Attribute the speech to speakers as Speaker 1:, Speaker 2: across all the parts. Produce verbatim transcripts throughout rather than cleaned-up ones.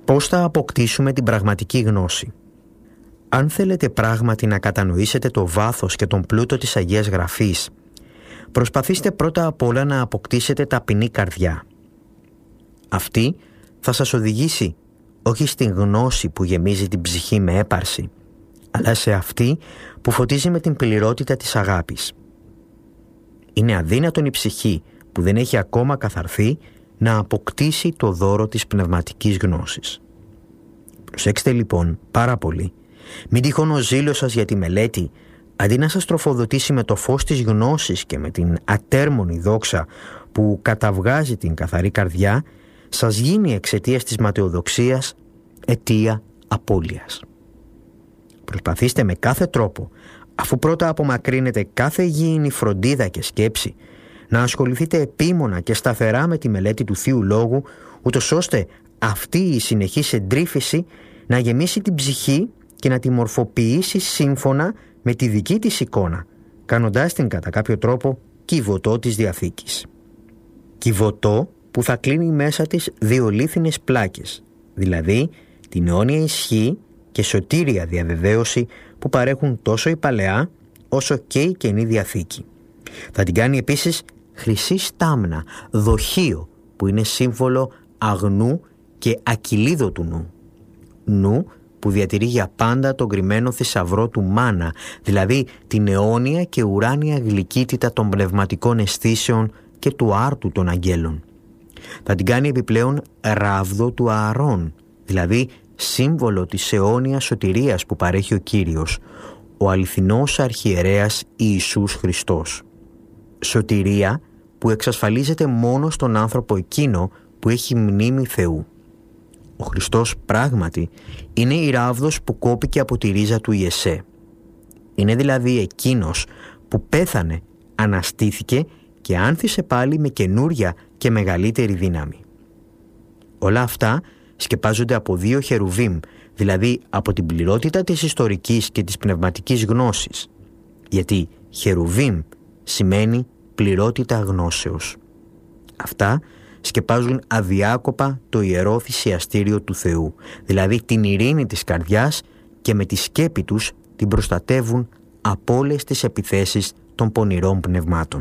Speaker 1: Πώς θα αποκτήσουμε την πραγματική γνώση? Αν θέλετε πράγματι να κατανοήσετε το βάθος και τον πλούτο της Αγίας Γραφής, προσπαθήστε πρώτα απ' όλα να αποκτήσετε ταπεινή καρδιά. Αυτή θα σας οδηγήσει όχι στην γνώση που γεμίζει την ψυχή με έπαρση, αλλά σε αυτή που φωτίζει με την πληρότητα της αγάπης. Είναι αδύνατον η ψυχή που δεν έχει ακόμα καθαρθεί να αποκτήσει το δώρο της πνευματικής γνώσης. Προσέξτε λοιπόν πάρα πολύ, μην τυχόν ο ζήλος σας για τη μελέτη, αντί να σας τροφοδοτήσει με το φως της γνώσης και με την ατέρμονη δόξα που καταβγάζει την καθαρή καρδιά, σας γίνει εξαιτίας της ματαιοδοξίας αιτία απώλειας. Προσπαθήστε με κάθε τρόπο, αφού πρώτα απομακρύνετε κάθε υγιεινή φροντίδα και σκέψη, να ασχοληθείτε επίμονα και σταθερά με τη μελέτη του Θείου Λόγου, ούτως ώστε αυτή η συνεχής εντρίφηση να γεμίσει την ψυχή και να τη μορφοποιήσει σύμφωνα με τη δική της εικόνα, κάνοντάς την κατά κάποιο τρόπο κυβωτό της Διαθήκης. Κυβωτό που θα κλείνει μέσα της δύο λίθινες πλάκες, δηλαδή την αιώνια ισχύ και σωτήρια διαβεβαίωση που παρέχουν τόσο η Παλαιά όσο και η Καινή Διαθήκη. Θα την κάνει επίσης χρυσή στάμνα, δοχείο που είναι σύμβολο αγνού και ακυλίδωτου νου. Νου που διατηρεί για πάντα τον κρυμμένο θησαυρό του μάνα, δηλαδή την αιώνια και ουράνια γλυκύτητα των πνευματικών αισθήσεων και του άρτου των αγγέλων. Θα την κάνει επιπλέον ράβδο του Ααρών, δηλαδή σύμβολο της αιώνιας σωτηρίας που παρέχει ο Κύριος, ο αληθινός αρχιερέας Ιησούς Χριστός. Σωτηρία που εξασφαλίζεται μόνο στον άνθρωπο εκείνο που έχει μνήμη Θεού. Ο Χριστός πράγματι είναι η ράβδος που κόπηκε από τη ρίζα του Ιεσέ. Είναι δηλαδή εκείνος που πέθανε, αναστήθηκε και άνθησε πάλι με καινούρια και μεγαλύτερη δύναμη. Όλα αυτά σκεπάζονται από δύο χερουβίμ, δηλαδή από την πληρότητα της ιστορικής και της πνευματικής γνώσης, γιατί χερουβίμ σημαίνει πληρότητα γνώσεως. Αυτά σκεπάζουν αδιάκοπα το ιερό θυσιαστήριο του Θεού, δηλαδή την ειρήνη της καρδιάς, και με τη σκέπη τους την προστατεύουν από όλες τις επιθέσεις των πονηρών πνευμάτων.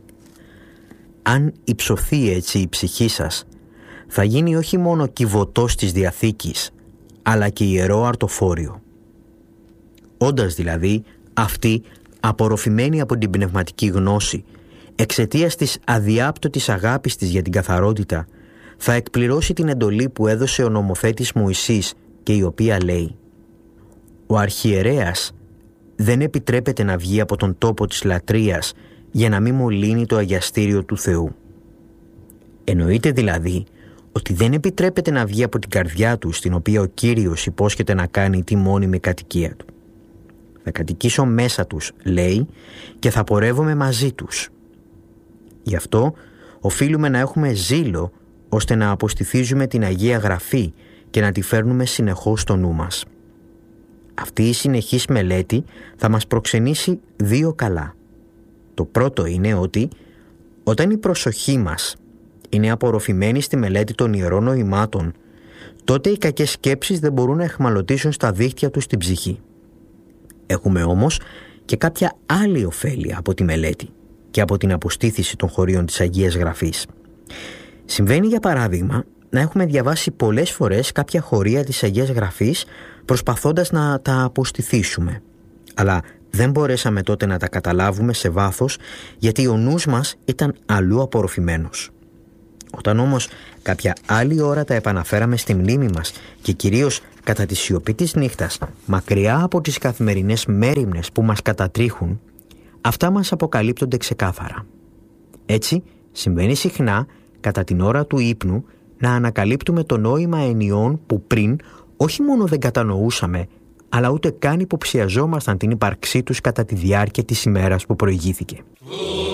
Speaker 1: Αν υψωθεί έτσι η ψυχή σας, θα γίνει όχι μόνο κυβωτός της Διαθήκης, αλλά και ιερό αρτοφόριο. Όντας δηλαδή αυτή απορροφημένη από την πνευματική γνώση, εξαιτίας της αδιάπτωτης αγάπης της για την καθαρότητα, θα εκπληρώσει την εντολή που έδωσε ο νομοθέτης Μωυσής και η οποία λέει: «Ο αρχιερέας δεν επιτρέπεται να βγει από τον τόπο της λατρείας για να μην μολύνει το αγιαστήριο του Θεού». Εννοείται δηλαδή ότι δεν επιτρέπεται να βγει από την καρδιά του, στην οποία ο Κύριος υπόσχεται να κάνει τη μόνιμη κατοικία του. «Θα κατοικήσω μέσα τους», λέει, «και θα πορεύομαι μαζί τους». Γι' αυτό οφείλουμε να έχουμε ζήλο ώστε να αποστηθίζουμε την Αγία Γραφή και να τη φέρνουμε συνεχώς στο νου μας. Αυτή η συνεχής μελέτη θα μας προξενήσει δύο καλά. Το πρώτο είναι ότι όταν η προσοχή μας είναι απορροφημένη στη μελέτη των ιερών νοημάτων, τότε οι κακές σκέψεις δεν μπορούν να αιχμαλωτήσουν στα δίχτυα τους την ψυχή. Έχουμε όμως και κάποια άλλη ωφέλεια από τη μελέτη και από την αποστήθηση των χωρίων της Αγίας Γραφής. Συμβαίνει για παράδειγμα να έχουμε διαβάσει πολλές φορές κάποια χωρία της Αγίας Γραφής προσπαθώντας να τα αποστηθήσουμε, αλλά δεν μπορέσαμε τότε να τα καταλάβουμε σε βάθος, γιατί ο νους μας ήταν αλλού απορροφημένος. Όταν όμως κάποια άλλη ώρα τα επαναφέραμε στη μνήμη μας και κυρίως κατά τη σιωπή της νύχτας, μακριά από τις καθημερινές μέριμνες που μας κατατρίχουν, αυτά μας αποκαλύπτονται ξεκάθαρα. Έτσι συμβαίνει συχνά κατά την ώρα του ύπνου να ανακαλύπτουμε το νόημα ενιών που πριν όχι μόνο δεν κατανοούσαμε, αλλά ούτε καν υποψιαζόμασταν την ύπαρξή τους κατά τη διάρκεια της ημέρας που προηγήθηκε.